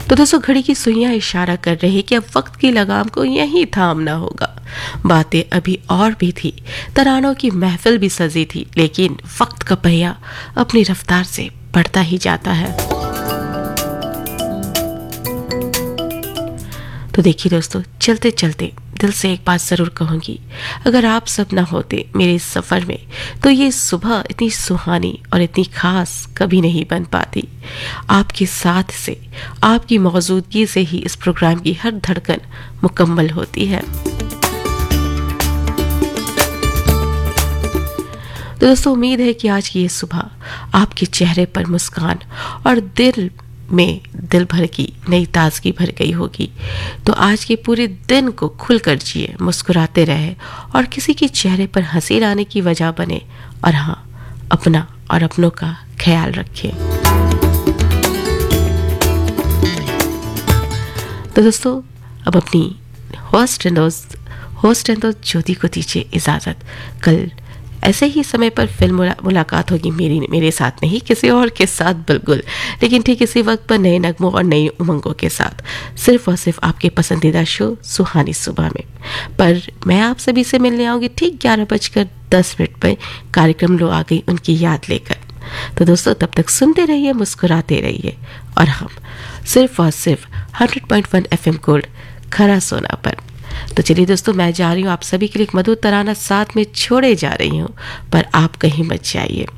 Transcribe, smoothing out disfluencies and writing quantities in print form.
तो दोस्तों घड़ी की सुइयां इशारा कर रही कि अब वक्त की लगाम को यहीं थामना होगा। बातें अभी और भी थी, तरानों की महफिल भी सजी थी, लेकिन वक्त का पहिया अपनी रफ्तार से बढ़ता ही जाता है। तो देखिए दोस्तों, चलते चलते दिल से एक बात जरूर कहूंगी, अगर आप सब ना होते मेरे इस सफर में तो ये सुबह इतनी सुहानी और इतनी खास कभी नहीं बन पाती। आपके साथ से, आपकी मौजूदगी से ही इस प्रोग्राम की हर धड़कन मुकम्मल होती है। तो दोस्तों उम्मीद है कि आज की ये सुबह आपके चेहरे पर मुस्कान और दिल में दिल भर की नई ताजगी भर गई होगी। तो आज के पूरे दिन को खुलकर जिए, मुस्कुराते रहे और किसी के चेहरे पर हंसी लाने की वजह बने। और हाँ, अपना और अपनों का ख्याल रखें। तो दोस्तों अब अपनी होस्ट एंड ज्योति को दीजिए इजाज़त। कल ऐसे ही समय पर फिर मुलाकात होगी मेरे साथ नहीं, किसी और के साथ बिल्कुल, लेकिन ठीक इसी वक्त पर नए नगमों और नई उमंगों के साथ, सिर्फ और सिर्फ आपके पसंदीदा शो सुहानी सुबह में। पर मैं आप सभी से मिलने आऊँगी ठीक 11:10 पर। कार्यक्रम लो आ गई उनकी याद लेकर। तो दोस्तों तब तक सुनते रहिए, मुस्कुराते रहिए और हम सिर्फ और सिर्फ 100.1 FM गोल्ड खरा सोना पर। तो चलिए दोस्तों, मैं जा रही हूँ, आप सभी के लिए एक मधुर तराना साथ में छोड़े जा रही हूँ, पर आप कहीं मत जाइए।